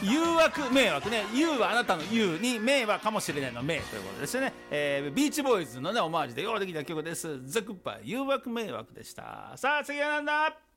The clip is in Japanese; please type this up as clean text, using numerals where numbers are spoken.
誘惑迷惑ね、誘はあなたの誘に、迷はかもしれないの迷ということですよね。ビーチボーイズのねオマージュでようできた曲です。ザクッパ誘惑迷惑でした。さあ次はなんだ。